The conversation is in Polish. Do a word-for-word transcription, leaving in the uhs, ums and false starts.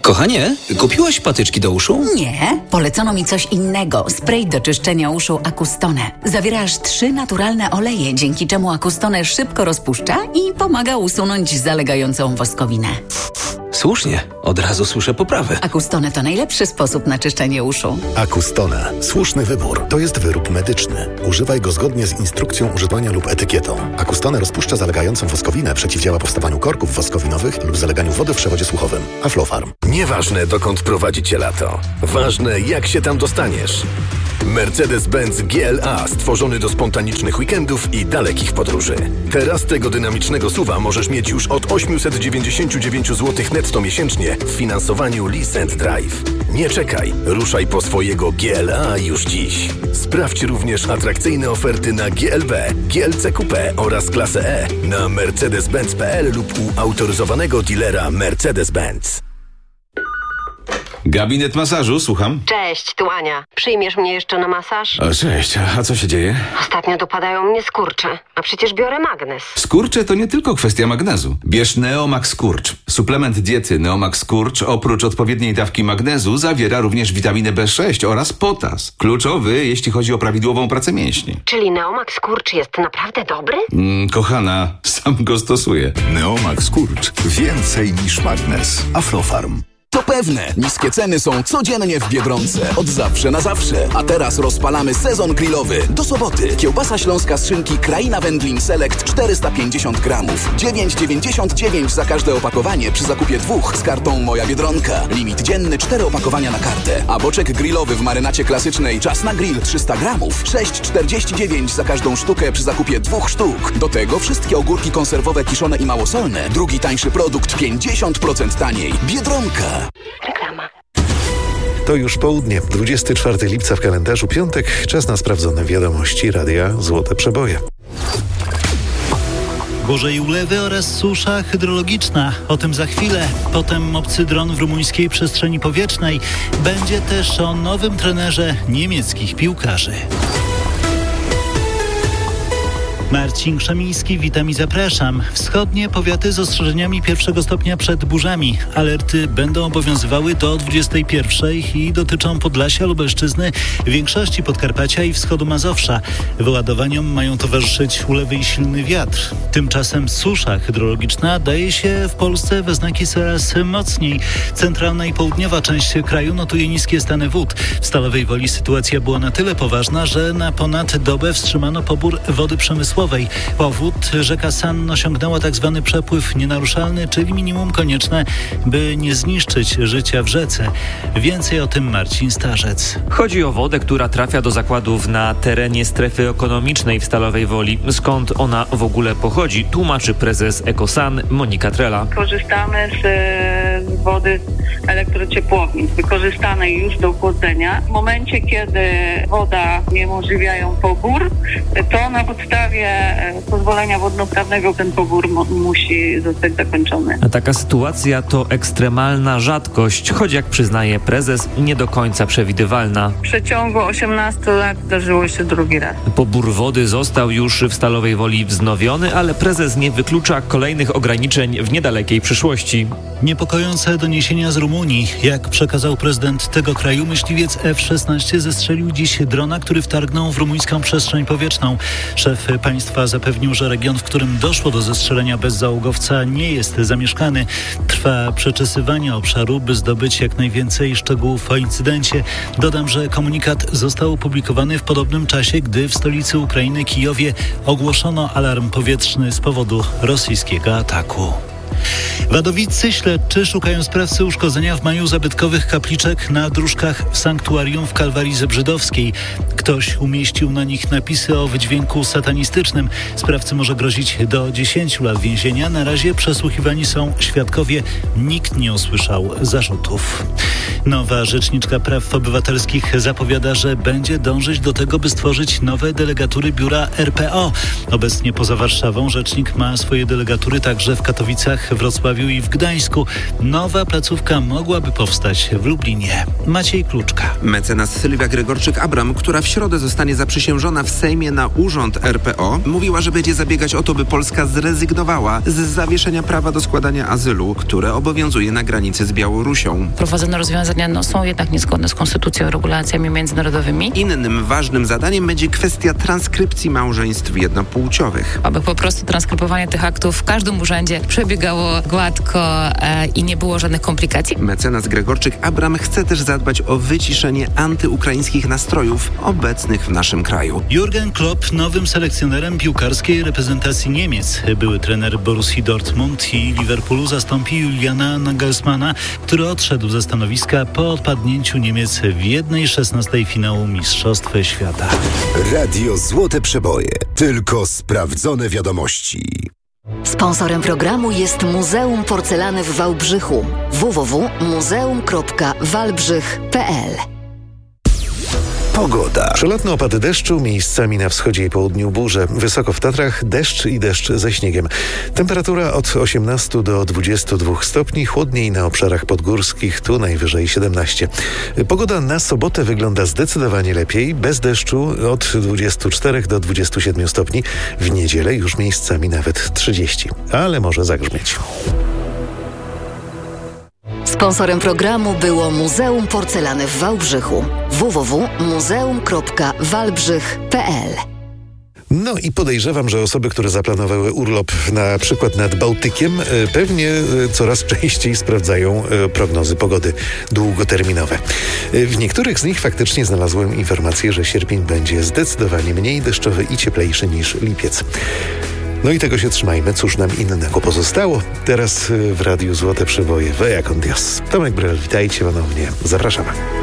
Kochanie, kupiłaś patyczki do uszu? Nie, polecono mi coś innego. Spray do czyszczenia uszu Acustone. Zawiera aż trzy naturalne oleje, dzięki czemu Acustone szybko rozpuszcza i pomaga usunąć zalegającą woskowinę. Słusznie, od razu słyszę poprawę. Acustone to najlepszy sposób na czyszczenie uszu. Acustone. Słuszny wybór. To jest wyrób medyczny. Używaj go zgodnie z instrukcją używania lub etykietą. Acustone rozpuszcza zalegającą woskowinę, przeciwdziała powstawaniu korków woskowinowych lub zaleganiu wody w przewodzie słuchowym. Aflofarm. Nieważne, dokąd prowadzi cię lato. Ważne, jak się tam dostaniesz. Mercedes-Benz G L A stworzony do spontanicznych weekendów i dalekich podróży. Teraz tego dynamicznego suwa możesz mieć już od osiemset dziewięćdziesiąt dziewięć złotych netto miesięcznie w finansowaniu Lease and Drive. Nie czekaj, ruszaj po swojego G L A już dziś. Sprawdź również atrakcyjne oferty na G L B, G L C Coupe oraz klasę E na mercedes benz kropka p l lub u autoryzowanego dealera Mercedes-Benz. Gabinet masażu, słucham. Cześć, tu Ania. Przyjmiesz mnie jeszcze na masaż? O, cześć, a co się dzieje? Ostatnio dopadają mnie skurcze, a przecież biorę magnes. Skurcze to nie tylko kwestia magnezu. Bierz Neomax Skurcz. Suplement diety Neomax Skurcz oprócz odpowiedniej dawki magnezu zawiera również witaminę B sześć oraz potas. Kluczowy, jeśli chodzi o prawidłową pracę mięśni. Czyli Neomax Skurcz jest naprawdę dobry? Mm, kochana, sam go stosuję. Neomax Skurcz. Więcej niż magnes. Aflofarm. To pewne, niskie ceny są codziennie w Biedronce. Od zawsze na zawsze. A teraz rozpalamy sezon grillowy. Do soboty. Kiełbasa śląska z szynki Kraina Wędlin Select czterysta pięćdziesiąt gramów. dziewięć dziewięćdziesiąt dziewięć za każde opakowanie przy zakupie dwóch z kartą Moja Biedronka. Limit dzienny cztery opakowania na kartę. A boczek grillowy w marynacie klasycznej Czas na grill trzysta gramów. sześć czterdzieści dziewięć za każdą sztukę przy zakupie dwóch sztuk. Do tego wszystkie ogórki konserwowe kiszone i małosolne. Drugi tańszy produkt pięćdziesiąt procent taniej. Biedronka. Reklama. To już południe, dwudziestego czwartego lipca w kalendarzu, piątek, czas na sprawdzone wiadomości Radia Złote Przeboje. Burze i ulewy oraz susza hydrologiczna. O tym za chwilę. Potem obcy dron w rumuńskiej przestrzeni powietrznej. Będzie też o nowym trenerze niemieckich piłkarzy. Marcin Krzemiński, witam i zapraszam. Wschodnie powiaty z ostrzeżeniami pierwszego stopnia przed burzami. Alerty będą obowiązywały do dwudziestej pierwszej i dotyczą Podlasia, Lubelszczyzny, większości Podkarpacia i wschodu Mazowsza. Wyładowaniom mają towarzyszyć ulewy i silny wiatr. Tymczasem susza hydrologiczna daje się w Polsce we znaki coraz mocniej. Centralna i południowa część kraju notuje niskie stany wód. W Stalowej Woli sytuacja była na tyle poważna, że na ponad dobę wstrzymano pobór wody przemysłowej. Powód, rzeka San osiągnęła tzw. przepływ nienaruszalny, czyli minimum konieczne, by nie zniszczyć życia w rzece. Więcej o tym Marcin Starzec. Chodzi o wodę, która trafia do zakładów na terenie strefy ekonomicznej w Stalowej Woli. Skąd ona w ogóle pochodzi, tłumaczy prezes Ekosan Monika Trela. Korzystamy z, z wody elektrociepłowni, wykorzystanej już do chłodzenia. W momencie, kiedy woda uniemożliwiają pobór, to na podstawie pozwolenia wodnoprawnego ten pobór mo- musi zostać zakończony. A taka sytuacja to ekstremalna rzadkość, choć jak przyznaje prezes, nie do końca przewidywalna. W przeciągu osiemnastu lat zdarzyło się drugi raz. Pobór wody został już w Stalowej Woli wznowiony, ale prezes nie wyklucza kolejnych ograniczeń w niedalekiej przyszłości. Niepokojące doniesienia z Rumunii. Jak przekazał prezydent tego kraju, myśliwiec F szesnaście zestrzelił dziś drona, który wtargnął w rumuńską przestrzeń powietrzną. Szef państwa zapewnił, że region, w którym doszło do zestrzelenia bezzałogowca, nie jest zamieszkany. Trwa przeczesywanie obszaru, by zdobyć jak najwięcej szczegółów o incydencie. Dodam, że komunikat został opublikowany w podobnym czasie, gdy w stolicy Ukrainy, Kijowie, ogłoszono alarm powietrzny z powodu rosyjskiego ataku. Wadowicy śledczy szukają sprawcy uszkodzenia w maju zabytkowych kapliczek na dróżkach w sanktuarium w Kalwarii Zebrzydowskiej. Ktoś umieścił na nich napisy o wydźwięku satanistycznym. Sprawcy może grozić do dziesięciu lat więzienia. Na razie przesłuchiwani są świadkowie. Nikt nie usłyszał zarzutów. Nowa rzeczniczka praw obywatelskich zapowiada, że będzie dążyć do tego, by stworzyć nowe delegatury biura R P O. Obecnie poza Warszawą rzecznik ma swoje delegatury także w Katowicach, Wrocławiu i w Gdańsku. Nowa placówka mogłaby powstać w Lublinie. Maciej Kluczka. Mecenas Sylwia Gregorczyk-Abram, która w środę zostanie zaprzysiężona w Sejmie na urząd R P O, mówiła, że będzie zabiegać o to, by Polska zrezygnowała z zawieszenia prawa do składania azylu, które obowiązuje na granicy z Białorusią. Prowadzone rozwiązania no, są jednak niezgodne z konstytucją i regulacjami międzynarodowymi. Innym ważnym zadaniem będzie kwestia transkrypcji małżeństw jednopłciowych. Aby po prostu transkrypowanie tych aktów w każdym urzędzie przebiegało gładko e, i nie było żadnych komplikacji. Mecenas Gregorczyk-Abram chce też zadbać o wyciszenie antyukraińskich nastrojów obecnych w naszym kraju. Jurgen Klopp nowym selekcjonerem piłkarskiej reprezentacji Niemiec. Były trener Borussii Dortmund i Liverpoolu zastąpi Juliana Nagelsmana, który odszedł ze stanowiska po odpadnięciu Niemiec w jednej szesnastej finału Mistrzostw Świata. Radio Złote Przeboje. Tylko sprawdzone wiadomości. Sponsorem programu jest Muzeum Porcelany w Wałbrzychu. w w w kropka muzeum kropka walbrzych kropka p l. Pogoda. Przelotne opady deszczu, miejscami na wschodzie i południu burze. Wysoko w Tatrach deszcz i deszcz ze śniegiem. Temperatura od osiemnastu do dwudziestu dwóch stopni, chłodniej na obszarach podgórskich, tu najwyżej siedemnaście. Pogoda na sobotę wygląda zdecydowanie lepiej, bez deszczu od dwudziestu czterech do dwudziestu siedmiu stopni. W niedzielę już miejscami nawet trzydzieści, ale może zagrzmieć. Sponsorem programu było Muzeum Porcelany w Wałbrzychu. w w w kropka muzeum kropka walbrzych kropka p l. No i podejrzewam, że osoby, które zaplanowały urlop na przykład nad Bałtykiem, pewnie coraz częściej sprawdzają prognozy pogody długoterminowe. W niektórych z nich faktycznie znalazłem informację, że sierpień będzie zdecydowanie mniej deszczowy i cieplejszy niż lipiec. No i tego się trzymajmy, cóż nam innego pozostało. Teraz w Radiu Złote Przeboje Vea con Dios. Tomek Brel, witajcie ponownie. Zapraszamy.